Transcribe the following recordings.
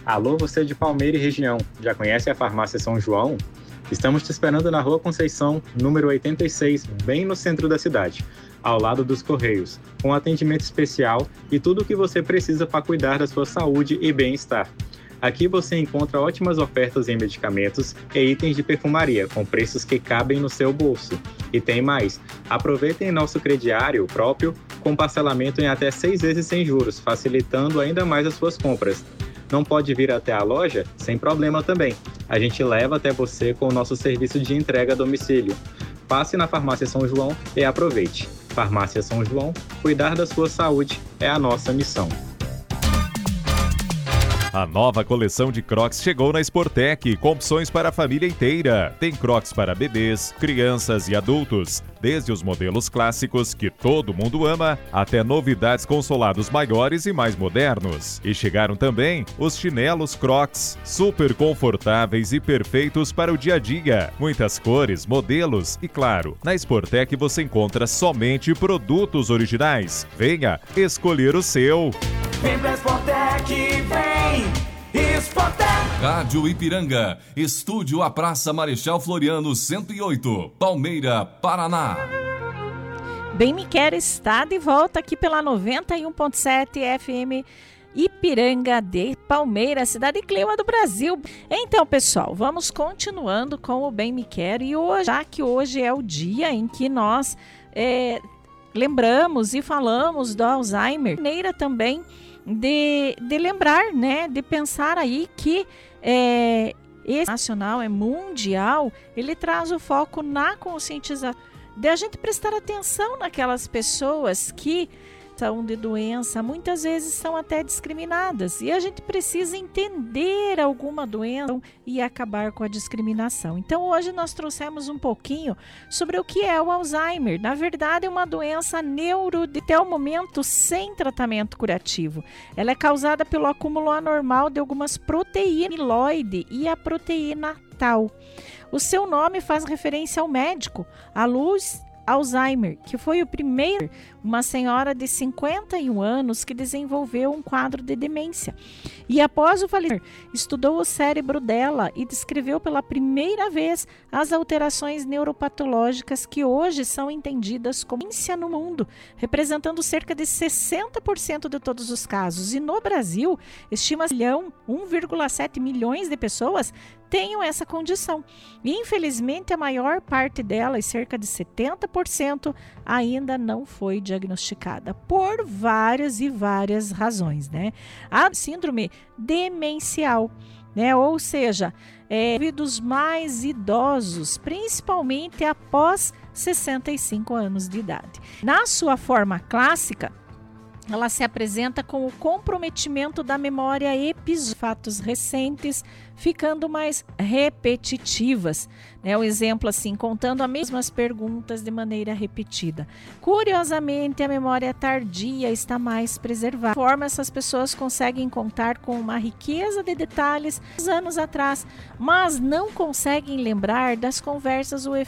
Alô, você de Palmeira e região, já conhece a Farmácia São João? Estamos te esperando na Rua Conceição, número 86, bem no centro da cidade, ao lado dos Correios, com atendimento especial e tudo o que você precisa para cuidar da sua saúde e bem-estar. Aqui você encontra ótimas ofertas em medicamentos e itens de perfumaria, com preços que cabem no seu bolso. E tem mais, aproveitem nosso crediário próprio, com parcelamento em até 6 vezes sem juros, facilitando ainda mais as suas compras. Não pode vir até a loja? Sem problema também. A gente leva até você com o nosso serviço de entrega a domicílio. Passe na Farmácia São João e aproveite. Farmácia São João, cuidar da sua saúde é a nossa missão. A nova coleção de Crocs chegou na Sportec, com opções para a família inteira. Tem Crocs para bebês, crianças e adultos, desde os modelos clássicos que todo mundo ama, até novidades com solados maiores e mais modernos. E chegaram também os chinelos Crocs, super confortáveis e perfeitos para o dia a dia. Muitas cores, modelos e, claro, na Sportec você encontra somente produtos originais. Venha escolher o seu. Vem pra Sportec, vem! Sportec! Rádio Ipiranga, estúdio à Praça Marechal Floriano 108, Palmeira, Paraná. Bem Me Quer está de volta aqui pela 91.7 FM Ipiranga de Palmeira, cidade clima do Brasil. Então, pessoal, vamos continuando com o Bem Me Quer e hoje, já que hoje é o dia em que nós lembramos e falamos do Alzheimer, maneira também de lembrar, né, de pensar aí que esse nacional é mundial, ele traz o foco na conscientização, de a gente prestar atenção naquelas pessoas que são de doença, muitas vezes são até discriminadas e a gente precisa entender alguma doença e acabar com a discriminação. Então hoje nós trouxemos um pouquinho sobre o que é o Alzheimer. Na verdade é uma doença até o momento sem tratamento curativo. Ela é causada pelo acúmulo anormal de algumas proteínas amiloide e a proteína tau. O seu nome faz referência ao médico, a Luz Alzheimer, que foi o primeiro, uma senhora de 51 anos que desenvolveu um quadro de demência. E após o falecimento, estudou o cérebro dela e descreveu pela primeira vez as alterações neuropatológicas que hoje são entendidas como demência no mundo, representando cerca de 60% de todos os casos. E no Brasil, estima-se 1,7 milhões de pessoas tenham essa condição. E, infelizmente, a maior parte delas, cerca de 70%, ainda não foi diagnosticada por várias e várias razões, né? A síndrome demencial, né? Ou seja, indivíduos mais idosos, principalmente após 65 anos de idade. Na sua forma clássica, ela se apresenta com o comprometimento da memória episódica, fatos recentes, ficando mais repetitivas, né? Um exemplo assim, contando as mesmas perguntas de maneira repetida. Curiosamente, a memória tardia está mais preservada. De forma, essas pessoas conseguem contar com uma riqueza de detalhes dos anos atrás, mas não conseguem lembrar das conversas ou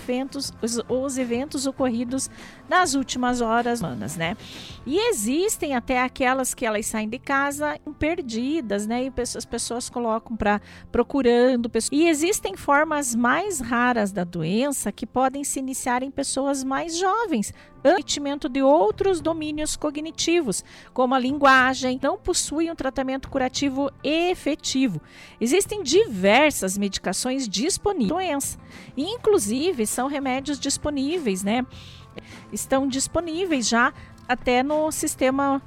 os eventos ocorridos nas últimas horas, né? E existem até aquelas que elas saem de casa perdidas, né? E as pessoas colocam procurando. E existem formas mais raras da doença que podem se iniciar em pessoas mais jovens, comprometimento de outros domínios cognitivos, como a linguagem, não possuem um tratamento curativo efetivo. Existem diversas medicações disponíveis para a doença, e inclusive são remédios disponíveis, né? Estão disponíveis já até no sistema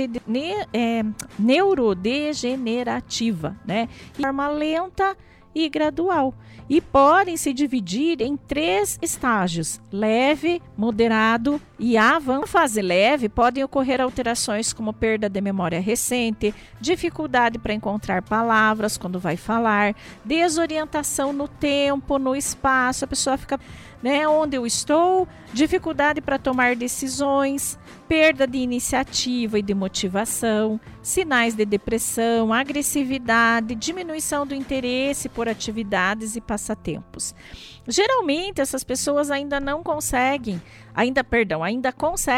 neurodegenerativa, né? De forma lenta e gradual. E podem se dividir em 3 estágios: leve, moderado e avançado. Na fase leve, podem ocorrer alterações como perda de memória recente, dificuldade para encontrar palavras quando vai falar, desorientação no tempo, no espaço, a pessoa fica, né, onde eu estou, dificuldade para tomar decisões, perda de iniciativa e de motivação, sinais de depressão, agressividade, diminuição do interesse por atividades e passatempos. Geralmente essas pessoas ainda conseguem